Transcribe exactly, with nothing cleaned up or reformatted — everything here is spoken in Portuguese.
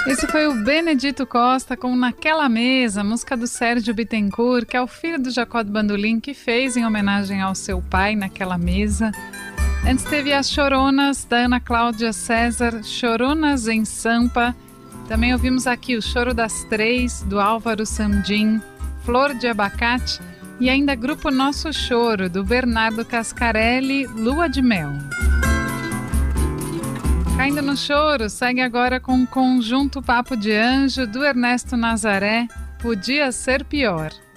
Esse foi o Benedito Costa com Naquela Mesa, música do Sérgio Bittencourt, que é o filho do Jacó do Bandolim, que fez em homenagem ao seu pai Naquela Mesa. Antes teve as Choronas, da Ana Cláudia César, Choronas em Sampa. Também ouvimos aqui o Choro das Três, do Álvaro Samdim, Flor de Abacate e ainda Grupo Nosso Choro, do Bernardo Cascarelli, Lua de Mel. Caindo no choro, segue agora com o Conjunto Papo de Anjo, do Ernesto Nazaré, Podia Ser Pior.